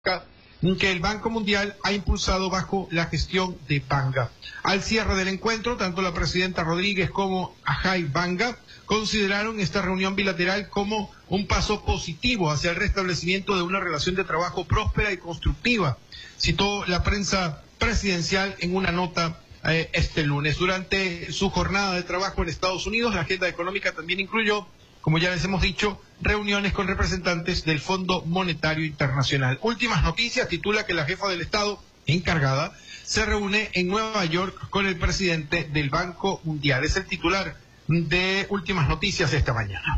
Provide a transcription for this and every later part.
que el Banco Mundial ha impulsado bajo la gestión de Banga. Al cierre del encuentro, tanto la presidenta Rodríguez como Ajay Banga consideraron esta reunión bilateral como un paso positivo hacia el restablecimiento de una relación de trabajo próspera y constructiva, citó la prensa presidencial en una nota este lunes. Durante su jornada de trabajo en Estados Unidos, la agenda económica también incluyó, como ya les hemos dicho, reuniones con representantes del Fondo Monetario Internacional. Últimas noticias titula que la jefa del Estado encargada se reúne en Nueva York con el presidente del Banco Mundial. Es el titular de Últimas Noticias de esta mañana.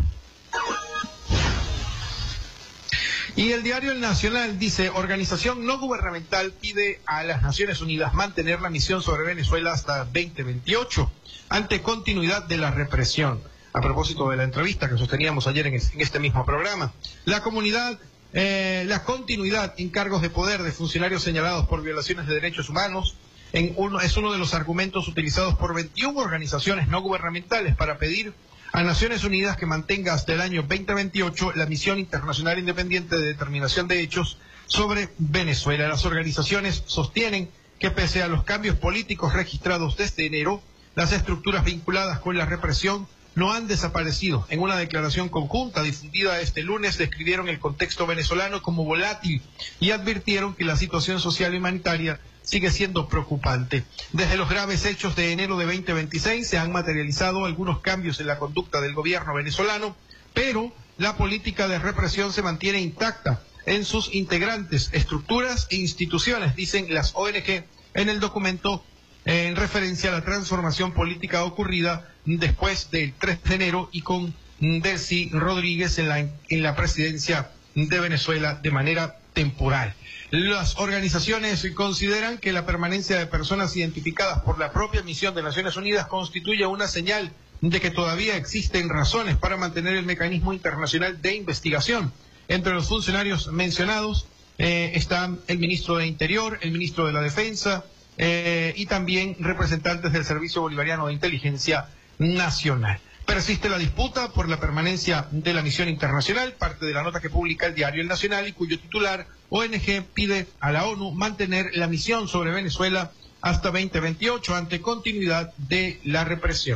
Y el diario El Nacional dice, organización no gubernamental pide a las Naciones Unidas mantener la misión sobre Venezuela hasta 2028, ante continuidad de la represión. A propósito de la entrevista que sosteníamos ayer en este mismo programa, la continuidad en cargos de poder de funcionarios señalados por violaciones de derechos humanos es uno de los argumentos utilizados por 21 organizaciones no gubernamentales para pedir a Naciones Unidas que mantenga hasta el año 2028 la misión internacional independiente de determinación de hechos sobre Venezuela. Las organizaciones sostienen que pese a los cambios políticos registrados desde enero, las estructuras vinculadas con la represión no han desaparecido. En una declaración conjunta difundida este lunes, describieron el contexto venezolano como volátil y advirtieron que la situación social y humanitaria sigue siendo preocupante. Desde los graves hechos de enero de 2026 se han materializado algunos cambios en la conducta del gobierno venezolano, pero la política de represión se mantiene intacta en sus integrantes, estructuras e instituciones, dicen las ONG en el documento en referencia a la transformación política ocurrida después del 3 de enero y con Delcy Rodríguez en la presidencia de Venezuela de manera temporal. Las organizaciones consideran que la permanencia de personas identificadas por la propia misión de Naciones Unidas constituye una señal de que todavía existen razones para mantener el mecanismo internacional de investigación. Entre los funcionarios mencionados están el ministro de Interior, el ministro de la Defensa y también representantes del Servicio Bolivariano de Inteligencia Nacional. Persiste la disputa por la permanencia de la misión internacional, parte de la nota que publica el diario El Nacional y cuyo titular, ONG pide a la ONU mantener la misión sobre Venezuela hasta 2028 ante continuidad de la represión.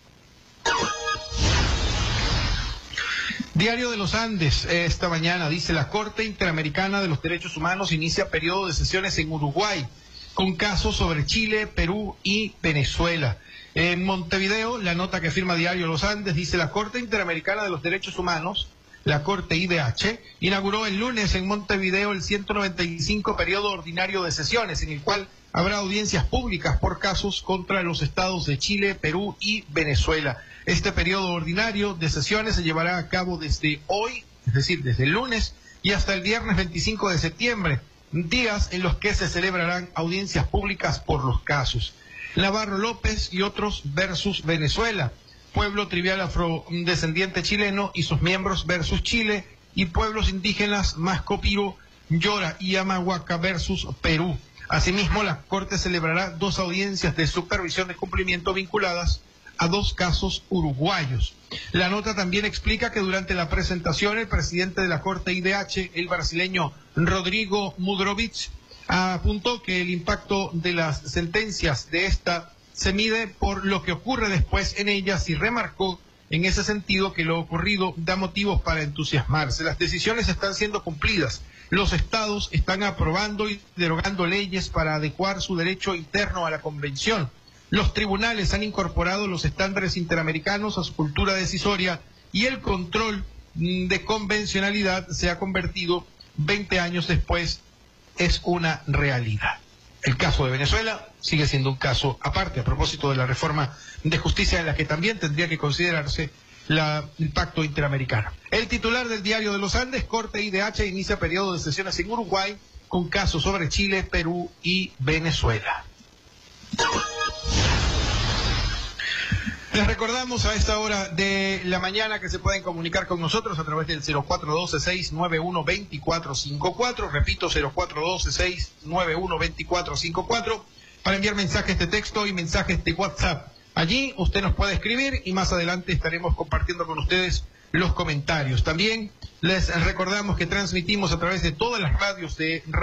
Diario de los Andes, esta mañana dice, la Corte Interamericana de los Derechos Humanos inicia periodo de sesiones en Uruguay con casos sobre Chile, Perú y Venezuela. En Montevideo, la nota que firma Diario Los Andes dice, la Corte Interamericana de los Derechos Humanos, la Corte IDH, inauguró el lunes en Montevideo el 195 periodo ordinario de sesiones, en el cual habrá audiencias públicas por casos contra los estados de Chile, Perú y Venezuela. Este periodo ordinario de sesiones se llevará a cabo desde hoy, es decir, desde el lunes y hasta el viernes 25 de septiembre, días en los que se celebrarán audiencias públicas por los casos. Navarro López y otros versus Venezuela, pueblo trivial afrodescendiente chileno y sus miembros versus Chile, y pueblos indígenas Mascopiro, Yora y Amahuaca versus Perú. Asimismo, la Corte celebrará 2 audiencias de supervisión de cumplimiento vinculadas a 2 casos uruguayos. La nota también explica que durante la presentación el presidente de la Corte IDH, el brasileño Rodrigo Mudrovich, apuntó que el impacto de las sentencias de esta se mide por lo que ocurre después en ellas y remarcó en ese sentido que lo ocurrido da motivos para entusiasmarse. Las decisiones están siendo cumplidas. Los estados están aprobando y derogando leyes para adecuar su derecho interno a la convención. Los tribunales han incorporado los estándares interamericanos a su cultura decisoria y el control de convencionalidad se ha convertido 20 años después es una realidad. El caso de Venezuela sigue siendo un caso aparte, a propósito de la reforma de justicia en la que también tendría que considerarse el pacto interamericano. El titular del Diario de los Andes, Corte IDH, inicia periodo de sesiones en Uruguay con casos sobre Chile, Perú y Venezuela. Les recordamos a esta hora de la mañana que se pueden comunicar con nosotros a través del 0412-691-2454, repito, 0412-691-2454, para enviar mensajes de texto y mensajes de WhatsApp. Allí usted nos puede escribir y más adelante estaremos compartiendo con ustedes los comentarios. También les recordamos que transmitimos a través de todas las radios de